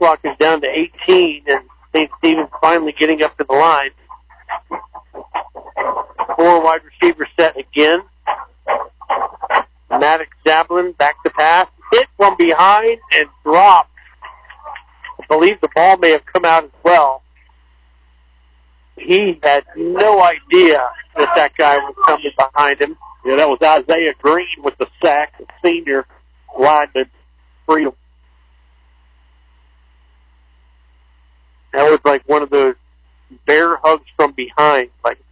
clock is down to 18, and St. Stephen's finally getting up to the line. 4 wide receiver set again. Maddox Zablin back to pass. Hit from behind and dropped. I believe the ball may have come out as well. He had no idea that guy was coming behind him. Yeah, that was Isaiah Green with the sack, the senior lineman, Freedom. That was like one of those bear hugs from behind.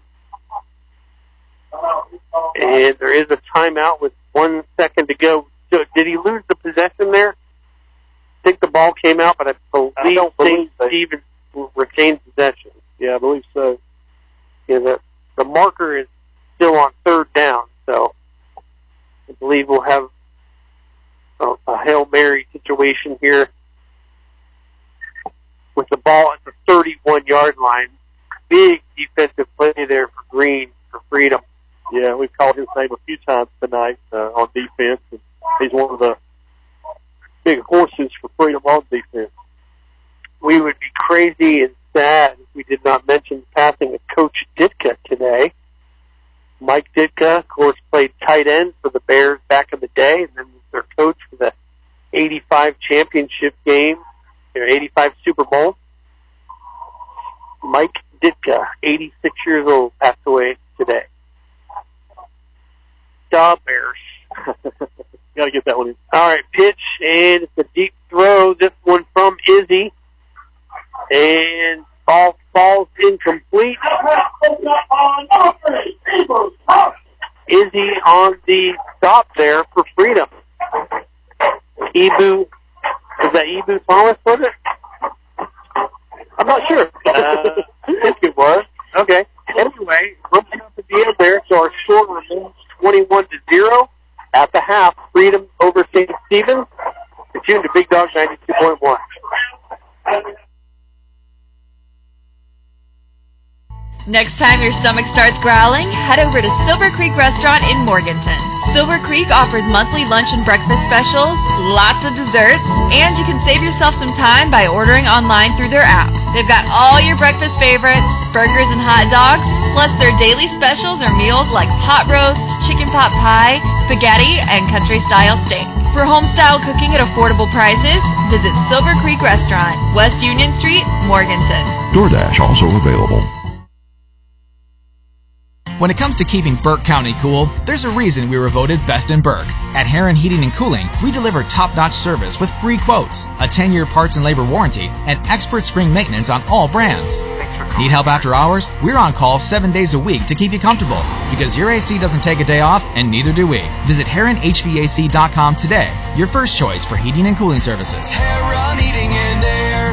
And there is a timeout with 1 second to go. So did he lose the possession there? I think the ball came out, but I believe St. Stephen's retained possession. Yeah, I believe so. Yeah, the marker is still on 3rd down, so I believe we'll have a Hail Mary situation here with the ball at the 31-yard line. Big defensive play there for Green for Freedom. Yeah, we've called his name a few times tonight on defense, and he's one of the big horses for Freedom on defense. We would be crazy and sad if we did not mention the passing of Coach Ditka today. Mike Ditka, of course, played tight end for the Bears back in the day, and then was their coach for the 85 championship game, their 85 Super Bowl. Mike Ditka, 86 years old, passed away today. The Bears. Got to get that one in. All right, pitch, and it's a deep throw. This one from Izzy. And ball falls incomplete. Izzy on the stop there for Freedom. Ibu, is that Ibu Thomas, was it? I'm not sure. I think it was. Okay. Anyway, looking up at the end there, so our score remains 21-0 at the half. Freedom over St. Stephen's. You're tuned to Big Dog 92.1. Next time your stomach starts growling, head over to Silver Creek Restaurant in Morganton. Silver Creek offers monthly lunch and breakfast specials, lots of desserts, and you can save yourself some time by ordering online through their app. They've got all your breakfast favorites, burgers and hot dogs, plus their daily specials are meals like pot roast, chicken pot pie, spaghetti, and country-style steak. For home-style cooking at affordable prices, visit Silver Creek Restaurant, West Union Street, Morganton. DoorDash also available. When it comes to keeping Burke County cool, there's a reason we were voted best in Burke. At Heron Heating and Cooling, we deliver top-notch service with free quotes, a 10-year parts and labor warranty, and expert spring maintenance on all brands. Need help after hours? We're on call 7 days a week to keep you comfortable, because your AC doesn't take a day off, and neither do we. Visit HeronHVAC.com today, your first choice for heating and cooling services. Heron Heating and Air,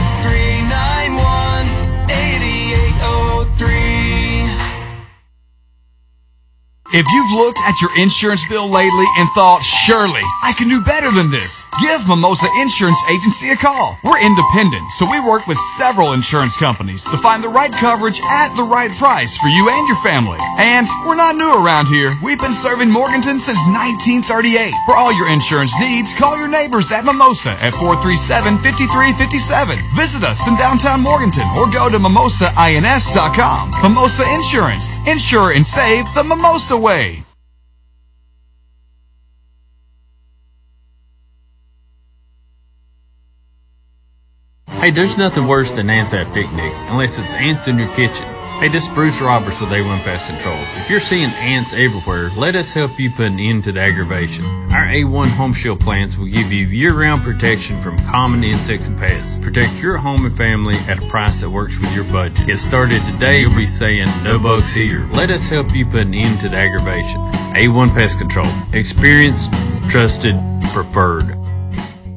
391-8803. If you've looked at your insurance bill lately and thought, surely, I can do better than this, give Mimosa Insurance Agency a call. We're independent, so we work with several insurance companies to find the right coverage at the right price for you and your family. And we're not new around here. We've been serving Morganton since 1938. For all your insurance needs, call your neighbors at Mimosa at 437-5357. Visit us in downtown Morganton or go to mimosains.com. Mimosa Insurance. Insure and save the Mimosa way. Hey, there's nothing worse than ants at a picnic, unless it's ants in your kitchen. Hey, this is Bruce Roberts with A1 Pest Control. If you're seeing ants everywhere, let us help you put an end to the aggravation. Our A1 Home Shield plants will give you year-round protection from common insects and pests. Protect your home and family at a price that works with your budget. Get started today, you'll be saying, no bugs here. Let us help you put an end to the aggravation. A1 Pest Control. Experienced, trusted, preferred.